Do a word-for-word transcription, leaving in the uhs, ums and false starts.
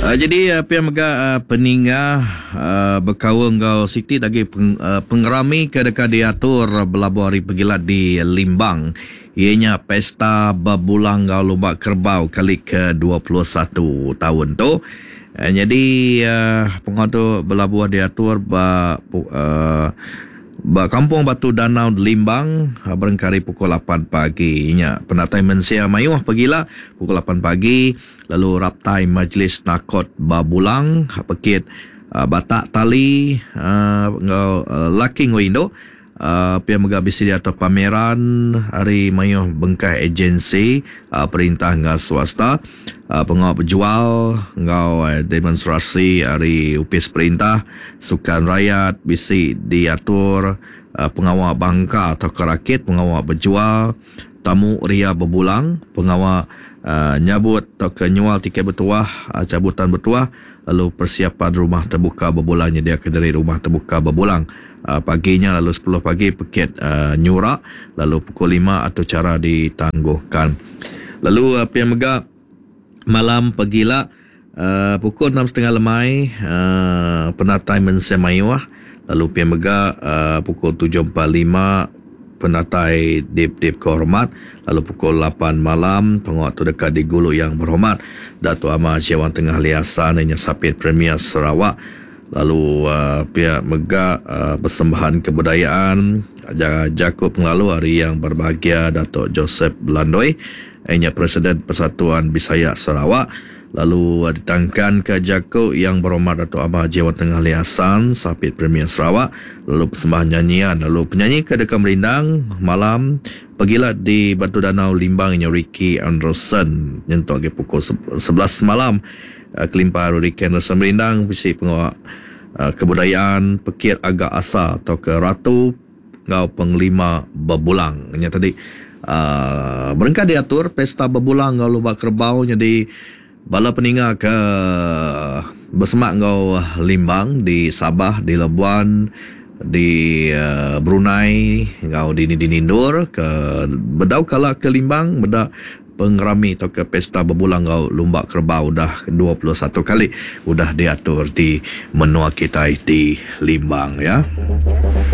Uh, jadi uh, pihak mega uh, peningah uh, berkawang kau Siti lagi peng, uh, pengerami ke dekat diatur belabuh hari pergilat di Limbang. Ianya pesta berbulang kau lubak kerbau kali ke dua puluh satu tahun tu. Uh, jadi uh, pengotor belabuh diatur ba uh, ba Kampung Batu Danau Limbang berengkari pukul lapan pagi. Inya penatai mensia mayuh pagilah pukul lapan pagi. Lalu raptai majlis nakot babulang pekit uh, batak tali uh, ngau uh, laki ngoindo uh, pihak megabisi di atau pameran hari mayuh bengkai agensi uh, perintah ngau swasta uh, pengawal berjual ngau uh, demonstrasi hari upis perintah sukan rakyat bisi diatur uh, pengawal bangka atau kerakit pengawal berjual tamu ria berbulang pengawal Uh, nyabut atau kenyual tiket bertuah, uh, cabutan bertuah, lalu persiapan rumah terbuka berbulang dia ke dari rumah terbuka berbulang uh, paginya, lalu sepuluh pagi peket uh, nyurak, lalu pukul lima atau cara ditangguhkan. Lalu uh, pihak mega malam pagilah uh, pukul enam tiga puluh lemai uh, penatai mensemayuah, lalu pihak mega uh, pukul tujuh empat puluh lima penatai dip-dip kehormat, lalu pukul lapan malam penguat dekat di Gulu yang berhormat Datuk Ahmad Syawang Tengah Liasan yang Sapit Premier Sarawak, lalu uh, pihak mega uh, persembahan kebudayaan Jakub Penglalu hari yang berbahagia Datuk Joseph Belandoi yang Presiden Persatuan Bisaya Sarawak, lalu uh, ditangkan ke Jakub yang berhormat Datuk Ahmad Syawang Tengah Liasan Sapit Premier Sarawak, lalu persembahan nyanyian, lalu penyanyi ke dekat Melindang malam pagilah di Batu Danau Limbang yang Ricky Anderson nyentuh ke pukul sebelas malam uh, kelimpah Ricky Anderson Melindang bisi pengawal uh, kebudayaan pekir agak asa atau ke Ratu ngau penglima berbulang nya tadi uh, berengkar diatur pesta berbulang ngau lubak kerbau jadi bala peninggal ke bersemak ngau Limbang di Sabah, di Labuan, di uh, Brunei, ngau di Nindur ke bedau kala ke Limbang beda pengerami atau ke pesta berbulang ngau lumbak kerbau dah dua puluh satu kali udah diatur di menua kita di Limbang ya.